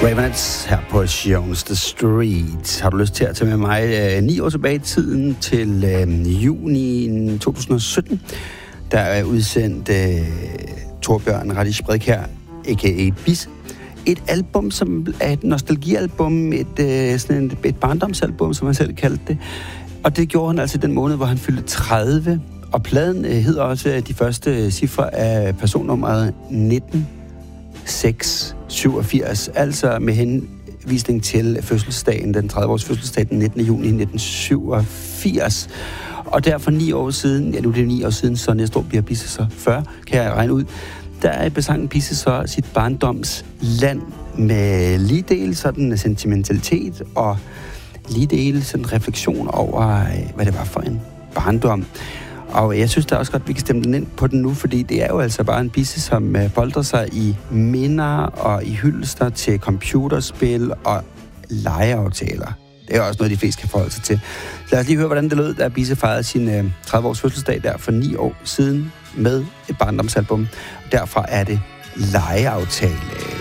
Ravenettes her på Jones The Street. Har du lyst til at tage med mig 9 år tilbage i tiden til juni 2017? Der er udsendt Torbjørn Radish Bredkjær, a.k.a. Bisse. Et album, som er et nostalgialbum, et barndomsalbum, som han selv kaldte det. Og det gjorde han altså den måned, hvor han fyldte 30. Og pladen hedder også de første cifre af personnummeret 19687, altså med henvisning til fødselsdagen, den 30-års fødselsdag, den 19. juni 1987. Og derfor 9 år siden, nu er det 9 år siden, så næste år bliver Bisse så 40, kan jeg regne ud. Der er besangen Bisse så sit barndoms land med lige del sådan sentimentalitet og lige del sådan refleksion over, hvad det var for en barndom. Og jeg synes da også godt, vi kan stemme den ind på den nu, fordi det er jo altså bare en Bisse, som bolder sig i minder og i hyldester til computerspil og legeaftaler. Det er også noget, de fleste kan forholde sig til. Lad os lige høre, hvordan det lød, da Bisse fejrede sin 30-års fødselsdag der for 9 år siden med et barndomsalbum. Derfra er det legeaftale.